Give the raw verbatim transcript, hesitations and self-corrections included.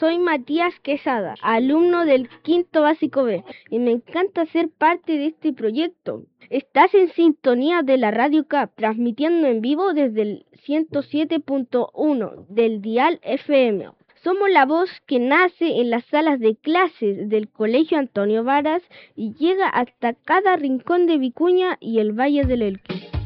soy Matías Quesada, alumno del quinto básico B, y me encanta ser parte de este proyecto. Estás en sintonía de la Radio C A P, transmitiendo en vivo desde el ciento siete punto uno del dial F M. Somos la voz que nace en las salas de clases del Colegio Antonio Varas y llega hasta cada rincón de Vicuña y el Valle del Elqui.